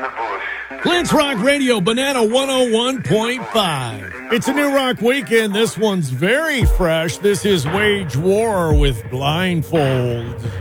in the bush. Clint's Rock Radio, Banana 101.5. It's a New Rock weekend. This one's very fresh. This is Wage War with Blindfold.